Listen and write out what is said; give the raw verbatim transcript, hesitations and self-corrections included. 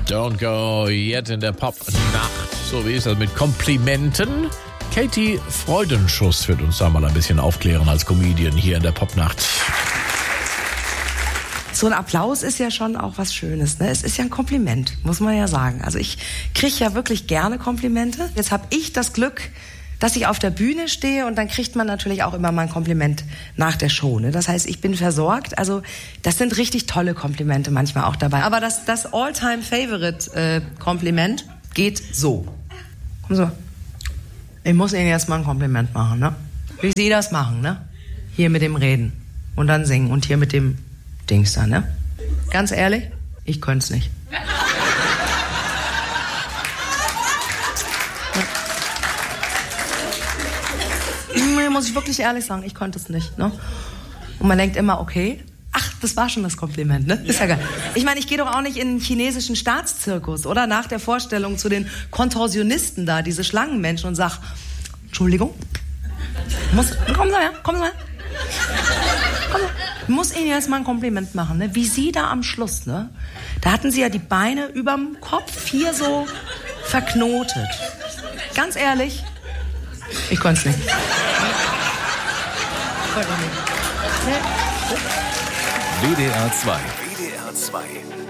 Don't go yet in der Pop-Nacht. So, wie ist das mit Komplimenten? Katie Freudenschuss wird uns da mal ein bisschen aufklären als Comedian hier in der Pop-Nacht. So ein Applaus ist ja schon auch was Schönes, ne? Es ist ja ein Kompliment, muss man ja sagen. Also ich kriege ja wirklich gerne Komplimente. Jetzt habe ich das Glück, dass ich auf der Bühne stehe und dann kriegt man natürlich auch immer mal ein Kompliment nach der Show, ne? Das heißt, ich bin versorgt. Also das sind richtig tolle Komplimente manchmal auch dabei. Aber das, das All-Time-Favorite-Kompliment äh, geht so. Kommen Sie mal. Ich muss Ihnen jetzt mal ein Kompliment machen, ne? Wie Sie das machen, ne? Hier mit dem Reden und dann singen und hier mit dem Dings da, ne? Ganz ehrlich, ich könnte es nicht. Ja. Muss ich wirklich ehrlich sagen, ich konnte es nicht, ne? Und man denkt immer, okay, ach, das war schon das Kompliment, ne? Ist ja geil. Ich meine, ich gehe doch auch nicht in einen chinesischen Staatszirkus, oder? Nach der Vorstellung zu den Kontorsionisten da, diese Schlangenmenschen, und sag, Entschuldigung, muss, kommen Sie her, kommen Sie her. Komm, ich muss Ihnen jetzt mal ein Kompliment machen, ne? Wie Sie da am Schluss, ne? Da hatten Sie ja die Beine überm Kopf hier so verknotet. Ganz ehrlich, ich konnte es nicht. W D R zwei. W D R zwei.